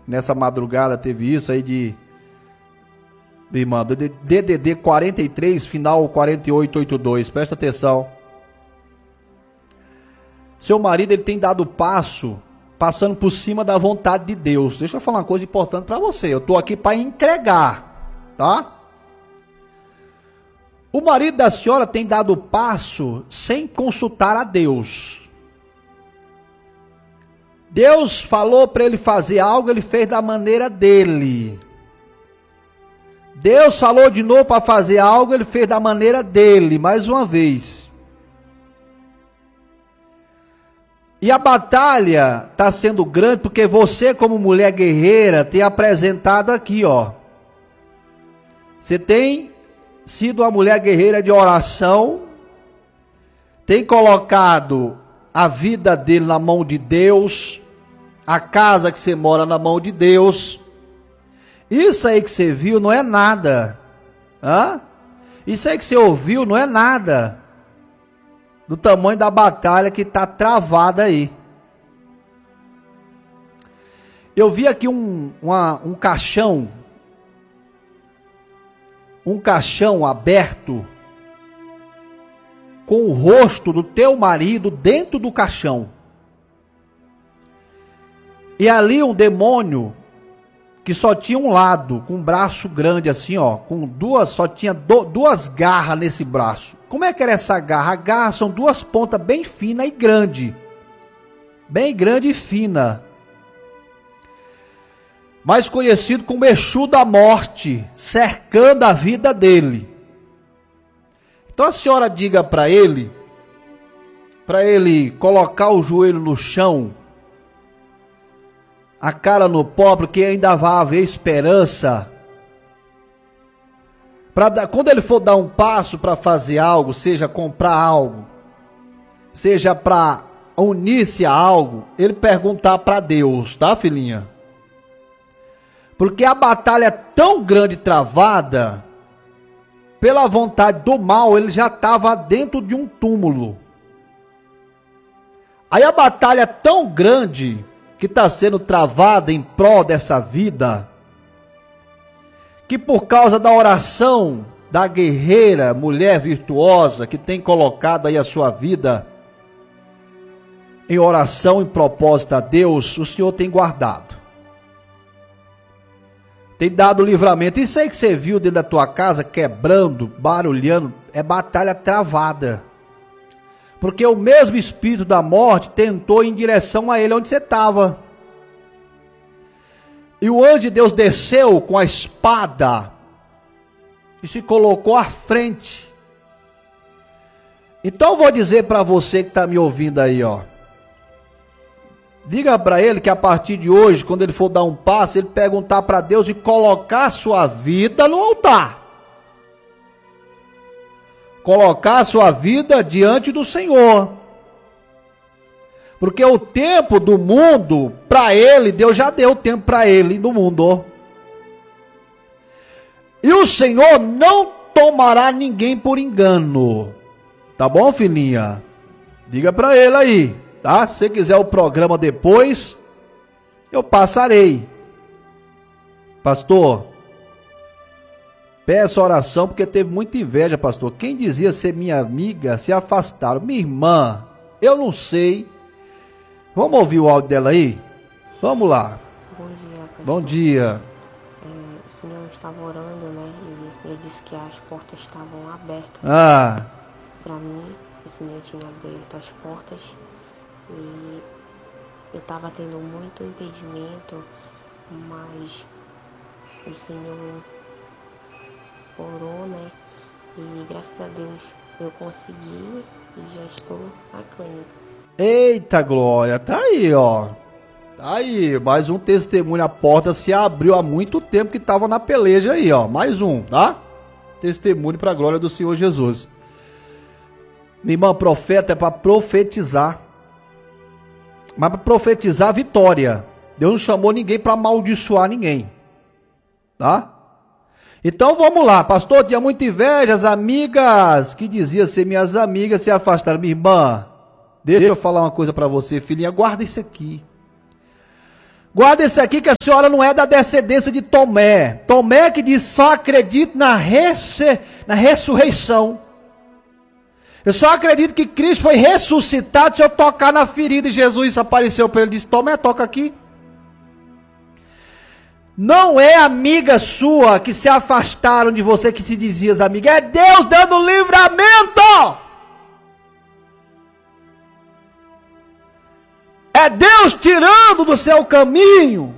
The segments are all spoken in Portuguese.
nessa madrugada teve isso aí de... Minha irmã, DDD 43, final 4882, presta atenção. Seu marido, ele tem dado passo, passando por cima da vontade de Deus. Deixa eu falar uma coisa importante para você. Eu estou aqui para entregar, tá? O marido da senhora tem dado passo sem consultar a Deus. Deus falou para ele fazer algo, ele fez da maneira dele. Deus falou de novo para fazer algo, ele fez da maneira dele, mais uma vez. E a batalha está sendo grande porque você, como mulher guerreira, tem apresentado aqui, ó. Você tem sido uma mulher guerreira de oração, tem colocado a vida dele na mão de Deus, a casa que você mora na mão de Deus. Isso aí que você viu não é nada. Hã? Isso aí que você ouviu não é nada do tamanho da batalha que está travada aí. Eu vi aqui um caixão aberto com o rosto do teu marido dentro do caixão. E ali um demônio que só tinha um lado, com um braço grande assim, ó, só tinha duas garras nesse braço. Como é que era essa garra? A garra são duas pontas bem finas e grande. Bem grande e fina. Mais conhecido como Exu da morte, cercando a vida dele. Então a senhora diga para ele colocar o joelho no chão, a cara no pó, porque ainda vai haver esperança. Quando ele for dar um passo para fazer algo, seja comprar algo, seja para unir-se a algo, ele perguntar para Deus, tá, filhinha? Porque a batalha é tão grande travada, pela vontade do mal, ele já estava dentro de um túmulo. Aí a batalha é tão grande que está sendo travada em prol dessa vida, que por causa da oração da guerreira, mulher virtuosa, que tem colocado aí a sua vida em oração, em propósito a Deus, o Senhor tem guardado. Tem dado livramento. Isso aí que você viu dentro da tua casa, quebrando, barulhando, é batalha travada. Porque o mesmo espírito da morte tentou ir em direção a ele onde você estava. E o anjo de Deus desceu com a espada e se colocou à frente. Então eu vou dizer para você que está me ouvindo aí, ó. Diga para ele que a partir de hoje, quando ele for dar um passo, ele perguntar para Deus e colocar a sua vida no altar. Colocar a sua vida diante do Senhor. Porque o tempo do mundo, para ele, Deus já deu tempo para ele no mundo. E o Senhor não tomará ninguém por engano. Tá bom, filhinha? Diga para ele aí, tá? Se você quiser o programa depois, eu passarei. Pastor, peço oração porque teve muita inveja, pastor. Quem dizia ser minha amiga se afastaram. Minha irmã, eu não sei. Vamos ouvir o áudio dela aí? Vamos lá. Bom dia, pastor. Bom dia. O senhor estava orando, né? E o senhor disse que as portas estavam abertas. Para mim, o senhor tinha aberto as portas e eu estava tendo muito impedimento, mas o senhor orou, né? E graças a Deus eu consegui e já estou na clínica. Eita glória, tá aí, ó. Tá aí, mais um testemunho. A porta se abriu há muito tempo que estava na peleja aí, ó. Mais um, tá? Testemunho para a glória do Senhor Jesus. Minha irmã, profeta é para profetizar. Mas para profetizar vitória. Deus não chamou ninguém para amaldiçoar ninguém. Tá? Então vamos lá. Pastor, tinha muita inveja. As amigas que diziam ser minhas amigas se afastaram. Minha irmã, deixa eu falar uma coisa para você, filhinha. Guarda isso aqui. Guarda isso aqui, que a senhora não é da descendência de Tomé. Tomé que diz: só acredito na ressurreição. Eu só acredito que Cristo foi ressuscitado se eu tocar na ferida. E Jesus apareceu para ele e disse: Tomé, toca aqui. Não é amiga sua que se afastaram de você, que se dizias amiga. É Deus dando livramento. É Deus tirando do seu caminho.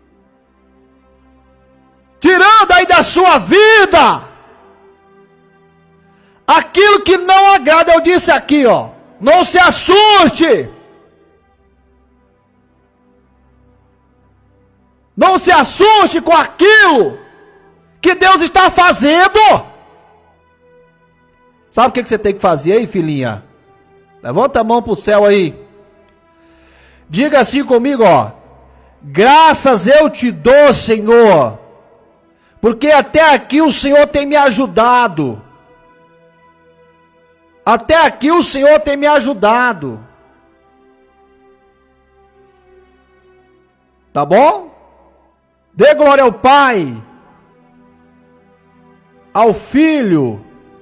Tirando aí da sua vida aquilo que não agrada. Eu disse aqui, ó, não se assuste. Não se assuste com aquilo que Deus está fazendo. Sabe o que você tem que fazer aí, filhinha? Levanta a mão para o céu aí. Diga assim comigo, ó: graças eu te dou, Senhor, porque até aqui o Senhor tem me ajudado. Até aqui o Senhor tem me ajudado. Tá bom? Dê glória ao Pai, ao Filho,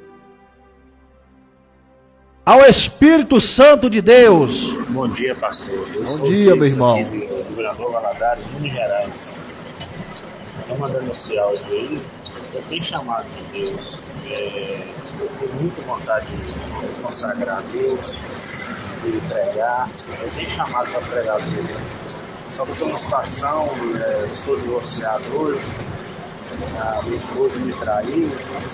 ao Espírito Santo de Deus. Bom dia, pastor. Bom dia, meu irmão. Aqui do Governador Valadares, Minas Gerais. Estou mandando esse áudio aí. Eu tenho chamado de Deus. Eu tenho muita vontade de me consagrar a Deus, de pregar. Eu tenho chamado para pregar a Deus. Só que eu estou numa situação, sou divorciado hoje. A minha esposa me traiu,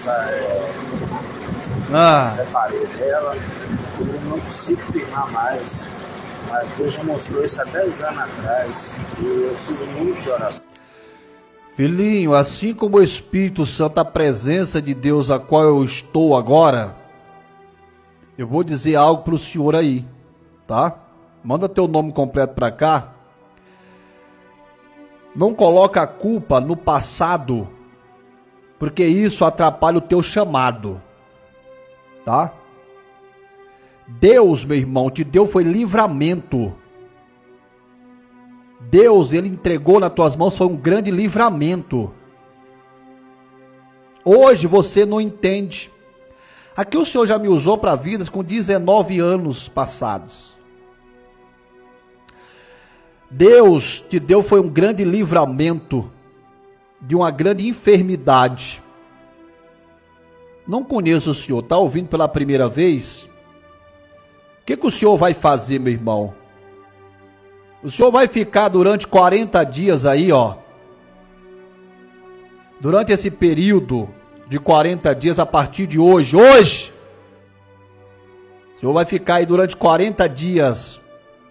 separei dela. Eu não consigo firmar mais. Mas Deus já mostrou isso há 10 anos atrás. E eu preciso muito de oração. Filhinho, assim como o Espírito Santo, a presença de Deus a qual eu estou agora, eu vou dizer algo para o senhor aí, tá? Manda teu nome completo para cá. Não coloca a culpa no passado, porque isso atrapalha o teu chamado, tá? Deus, meu irmão, te deu foi livramento. Deus, ele entregou nas tuas mãos, foi um grande livramento. Hoje você não entende. Aqui o Senhor já me usou para vidas com 19 anos passados. Deus te deu foi um grande livramento de uma grande enfermidade. Não conheço o Senhor, está ouvindo pela primeira vez? O que o Senhor vai fazer, meu irmão? O Senhor vai ficar durante 40 dias aí, ó. Durante esse período de 40 dias a partir de hoje. O Senhor vai ficar aí durante 40 dias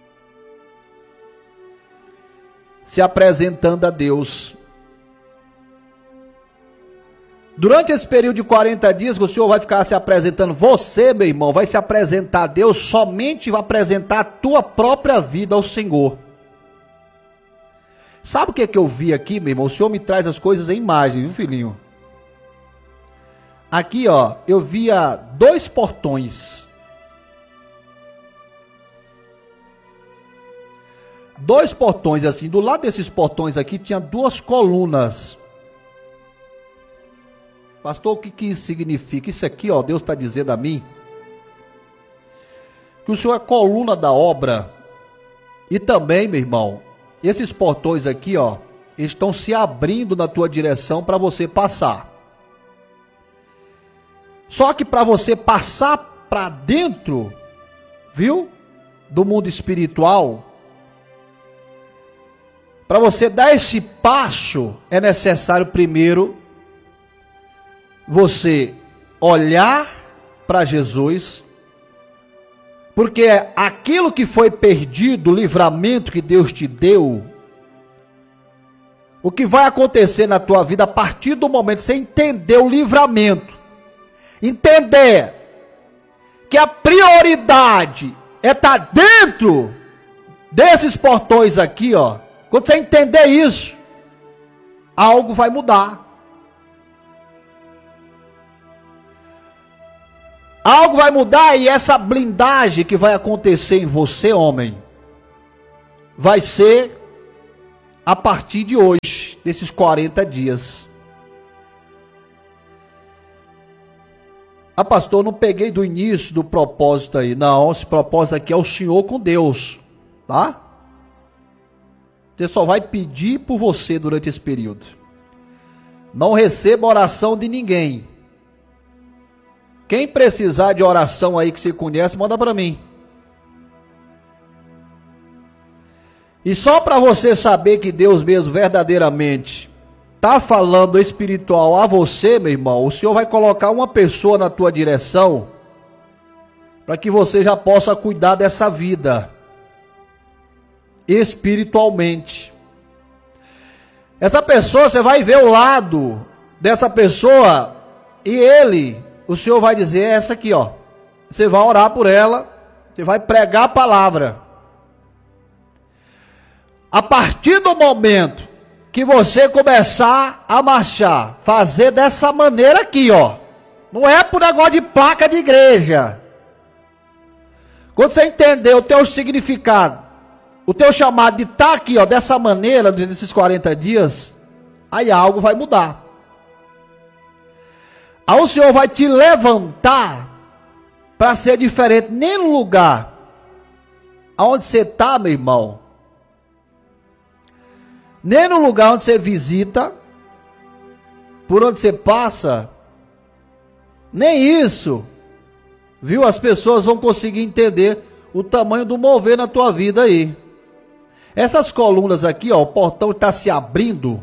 se apresentando a Deus. Durante esse período de 40 dias, o Senhor vai ficar se apresentando. Você, meu irmão, vai se apresentar a Deus, somente vai apresentar a tua própria vida ao Senhor. Sabe o que eu vi aqui, meu irmão? O Senhor me traz as coisas em imagem, viu, filhinho? Aqui, ó, eu via 2 portões. 2 portões assim. Do lado desses portões aqui tinha 2 colunas. Pastor, o que isso significa? Isso aqui, ó, Deus está dizendo a mim que o Senhor é coluna da obra. E também, meu irmão, esses portões aqui, ó, estão se abrindo na tua direção para você passar. Só que para você passar para dentro, viu, do mundo espiritual, para você dar esse passo, é necessário primeiro você olhar para Jesus, porque aquilo que foi perdido, o livramento que Deus te deu, o que vai acontecer na tua vida a partir do momento que você entender o livramento, entender que a prioridade é estar dentro desses portões aqui, ó. Quando você entender isso, algo vai mudar. Algo vai mudar, e essa blindagem que vai acontecer em você, homem, vai ser a partir de hoje, desses 40 dias. Ah, pastor, não peguei do início do propósito aí. Não, esse propósito aqui é o Senhor com Deus, tá? Você só vai pedir por você durante esse período. Não receba oração de ninguém. Quem precisar de oração aí que você conhece, manda para mim. E só para você saber que Deus mesmo verdadeiramente está falando espiritual a você, meu irmão, o Senhor vai colocar uma pessoa na tua direção para que você já possa cuidar dessa vida espiritualmente. Essa pessoa, você vai ver o lado dessa pessoa e o Senhor vai dizer, essa aqui, ó. Você vai orar por ela, você vai pregar a palavra. A partir do momento que você começar a marchar, fazer dessa maneira aqui, ó. Não é por negócio de placa de igreja. Quando você entender o teu significado, o teu chamado de estar aqui, ó, dessa maneira, nesses 40 dias, aí algo vai mudar. Aí o Senhor vai te levantar para ser diferente. Nem no lugar onde você está, meu irmão, nem no lugar onde você visita, por onde você passa, nem isso, viu? As pessoas vão conseguir entender o tamanho do mover na tua vida aí. Essas colunas aqui, ó, o portão está se abrindo,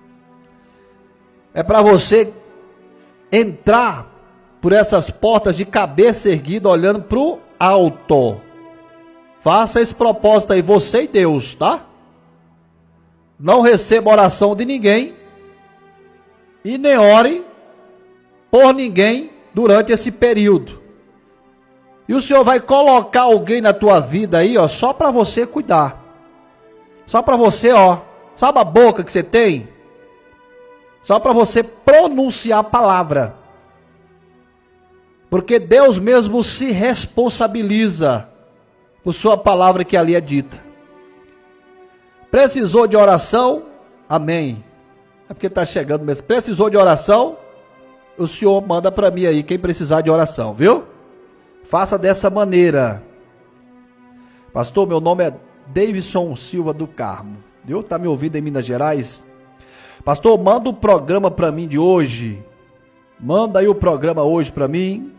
é para você entrar por essas portas de cabeça erguida, olhando para o alto. Faça esse propósito aí, você e Deus, tá? Não receba oração de ninguém e nem ore por ninguém durante esse período. E o Senhor vai colocar alguém na tua vida aí, ó, só para você cuidar. Só para você, ó, sabe a boca que você tem? Só para você pronunciar a palavra. Porque Deus mesmo se responsabiliza por sua palavra que ali é dita. Precisou de oração? Amém. É porque está chegando mesmo. Precisou de oração? O Senhor manda para mim aí quem precisar de oração, viu? Faça dessa maneira. Pastor, meu nome é Davidson Silva do Carmo. Viu? Tá me ouvindo em Minas Gerais? Pastor, manda o programa para mim de hoje. Manda aí o programa hoje para mim.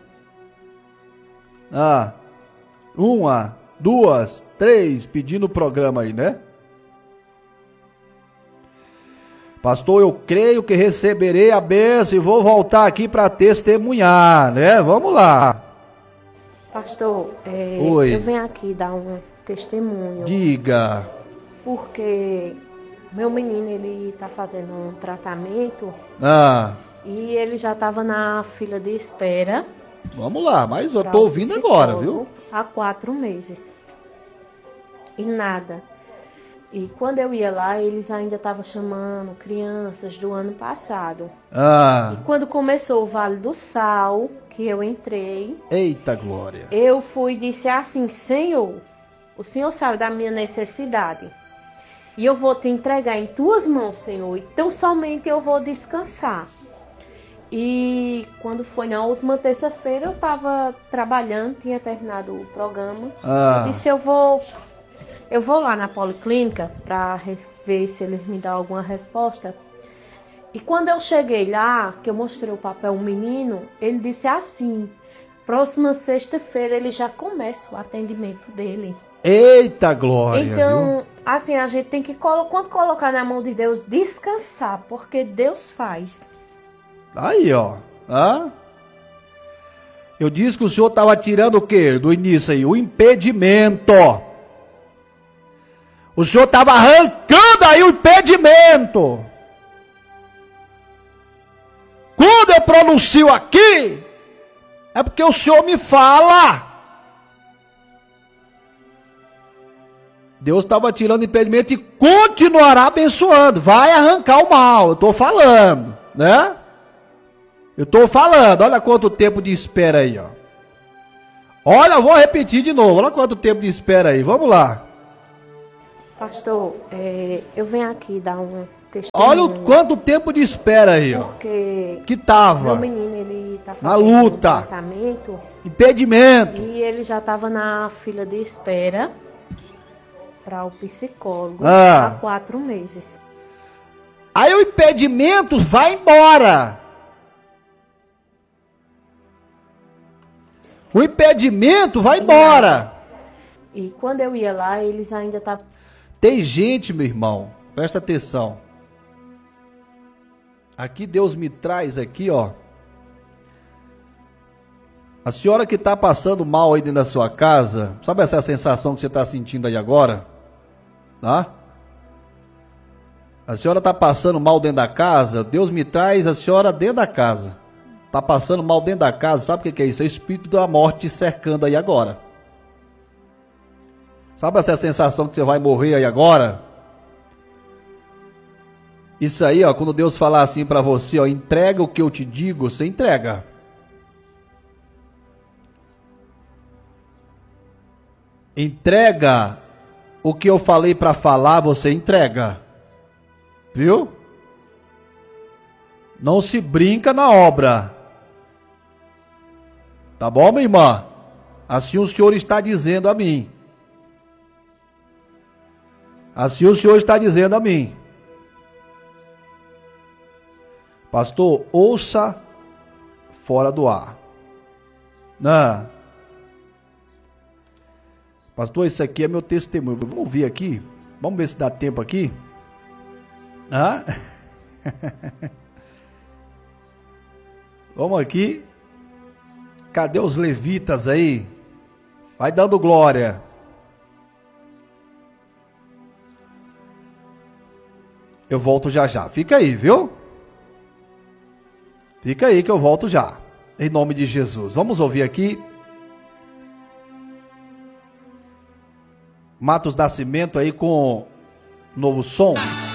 1, 2, 3, pedindo o programa aí, né? Pastor, eu creio que receberei a bênção e vou voltar aqui para testemunhar, né? Vamos lá. Pastor, Oi. eu venho aqui dar um testemunho. Diga. Porque meu menino, ele está fazendo um tratamento e ele já estava na fila de espera. Vamos lá, mas eu estou ouvindo agora, viu? Há 4 meses. E nada. E quando eu ia lá, eles ainda estavam chamando crianças do ano passado. E quando começou o Vale do Sal, que eu entrei... Eita glória! Eu fui e disse assim, Senhor, o Senhor sabe da minha necessidade. E eu vou te entregar em tuas mãos, Senhor. Então somente eu vou descansar. E quando foi na última terça-feira, eu estava trabalhando, tinha terminado o programa. Eu disse, eu vou lá na policlínica para ver se eles me dão alguma resposta. E quando eu cheguei lá, que eu mostrei o papel ao menino, ele disse assim, próxima sexta-feira ele já começa o atendimento dele. Eita glória! Então, viu? assim, a gente tem que, quando colocar na mão de Deus, descansar, porque Deus faz. Aí, ó. Eu disse que o senhor estava tirando o quê? Do início aí, o impedimento. O senhor estava arrancando aí o impedimento. Quando eu pronuncio aqui, é porque o senhor me fala. Deus estava tirando o impedimento e continuará abençoando. Vai arrancar o mal, eu estou falando, né? Eu estou falando, olha quanto tempo de espera aí, ó. Olha, eu vou repetir de novo, olha quanto tempo de espera aí, vamos lá. Pastor, eu venho aqui dar um testemunho. Olha o quanto tempo de espera aí, ó. Porque que tava meu menino, ele tá na luta, um tratamento, impedimento. E ele já tava na fila de espera para o psicólogo há 4 meses. Aí o impedimento vai embora. O impedimento vai embora. E quando eu ia lá, eles ainda estavam... Tem gente, meu irmão, presta atenção. Aqui Deus me traz aqui, ó. A senhora que está passando mal aí dentro da sua casa, sabe essa sensação que você está sentindo aí agora? Tá? A senhora está passando mal dentro da casa, Deus me traz a senhora dentro da casa. Está passando mal dentro da casa, sabe o que é isso? É o espírito da morte te cercando aí agora. Sabe essa sensação que você vai morrer aí agora? Isso aí, ó, quando Deus falar assim para você, ó, entrega o que eu te digo, você entrega. Entrega o que eu falei para falar, você entrega. Viu? Não se brinca na obra. Tá bom, minha irmã? Assim o Senhor está dizendo a mim. Assim o Senhor está dizendo a mim. Pastor, ouça fora do ar. Não. Pastor, isso aqui é meu testemunho. Vamos ouvir aqui? Vamos ver se dá tempo aqui? Vamos aqui. Cadê os levitas aí? Vai dando glória. Eu volto já já. Fica aí, viu? Fica aí que eu volto já. Em nome de Jesus. Vamos ouvir aqui. Matos Nascimento aí com novo som.